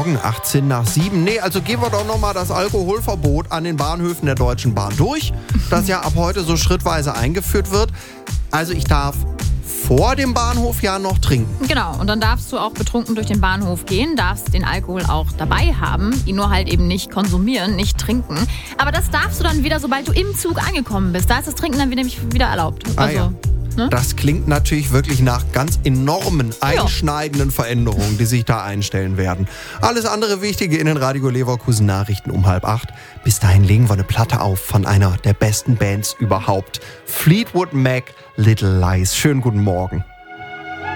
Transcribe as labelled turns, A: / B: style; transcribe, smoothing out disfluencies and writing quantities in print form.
A: Morgen, 18:07. Nee, also gehen wir doch nochmal das Alkoholverbot an den Bahnhöfen der Deutschen Bahn durch, das ja ab heute so schrittweise eingeführt wird. Also ich darf vor dem Bahnhof ja noch trinken.
B: Genau, und dann darfst du auch betrunken durch den Bahnhof gehen, darfst den Alkohol auch dabei haben, ihn nur halt eben nicht konsumieren, nicht trinken. Aber das darfst du dann wieder, sobald du im Zug angekommen bist. Da ist das Trinken dann nämlich wieder erlaubt.
A: Ja. Ne? Das klingt natürlich wirklich nach ganz enormen, einschneidenden Veränderungen, die sich da einstellen werden. Alles andere Wichtige in den Radio Leverkusen Nachrichten um 7:30. Bis dahin legen wir eine Platte auf von einer der besten Bands überhaupt. Fleetwood Mac, Little Lies. Schönen guten Morgen.